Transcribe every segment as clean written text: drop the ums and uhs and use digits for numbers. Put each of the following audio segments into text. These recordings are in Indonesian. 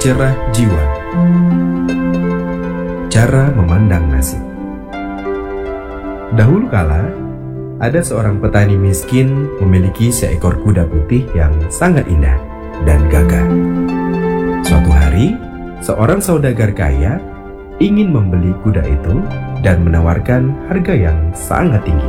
pencerah jiwa. Cara memandang nasib. Dahulu kala, ada seorang petani miskin memiliki seekor kuda putih yang sangat indah dan gagah. Suatu hari, seorang saudagar kaya ingin membeli kuda itu dan menawarkan harga yang sangat tinggi.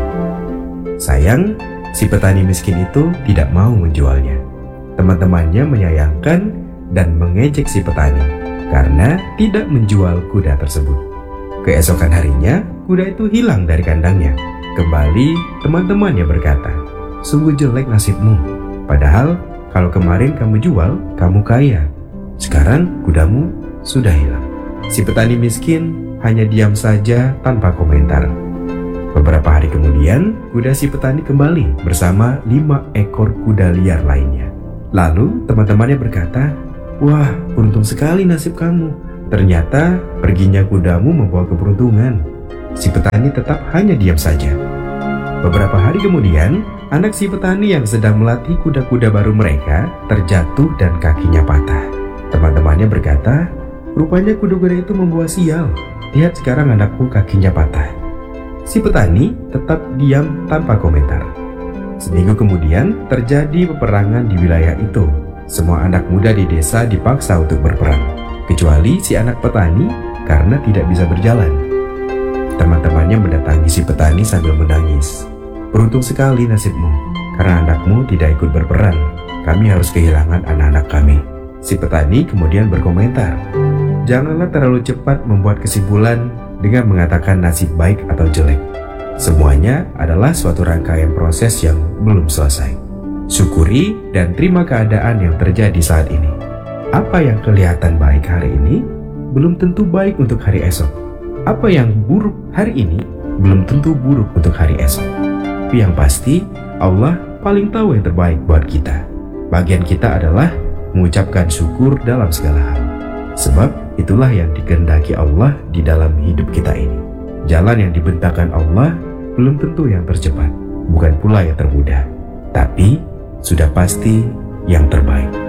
Sayang, si petani miskin itu tidak mau menjualnya. Teman-temannya menyayangkan dan mengejek si petani karena tidak menjual kuda tersebut. Keesokan harinya, kuda itu hilang dari kandangnya. Kembali, teman-temannya berkata, "Sungguh jelek nasibmu. Padahal kalau kemarin kamu jual, kamu kaya. Sekarang kudamu sudah hilang." Si petani miskin hanya diam saja tanpa komentar. Beberapa hari kemudian, kuda si petani kembali bersama 5 ekor kuda liar lainnya. Lalu teman-temannya berkata, "Wah, beruntung sekali nasib kamu. Ternyata perginya kudamu membawa keberuntungan." Si petani tetap hanya diam saja. Beberapa hari kemudian, anak si petani yang sedang melatih kuda-kuda baru mereka terjatuh dan kakinya patah. Teman-temannya berkata, "Rupanya kuda-kuda itu membawa sial. Lihat sekarang anakku kakinya patah." Si petani tetap diam tanpa komentar. Seminggu kemudian terjadi peperangan di wilayah itu. Semua anak muda di desa dipaksa untuk berperang, kecuali si anak petani karena tidak bisa berjalan. Teman-temannya mendatangi si petani sambil menangis. "Beruntung sekali nasibmu, karena anakmu tidak ikut berperang. Kami harus kehilangan anak-anak kami." Si petani kemudian berkomentar, "Janganlah terlalu cepat membuat kesimpulan dengan mengatakan nasib baik atau jelek. Semuanya adalah suatu rangkaian proses yang belum selesai. Syukuri dan terima keadaan yang terjadi saat ini. Apa yang kelihatan baik hari ini, belum tentu baik untuk hari esok. Apa yang buruk hari ini, belum tentu buruk untuk hari esok. Tapi yang pasti, Allah paling tahu yang terbaik buat kita. Bagian kita adalah mengucapkan syukur dalam segala hal. Sebab itulah yang dikehendaki Allah di dalam hidup kita ini. Jalan yang dibentangkan Allah belum tentu yang tercepat, bukan pula yang termudah, tapi sudah pasti yang terbaik."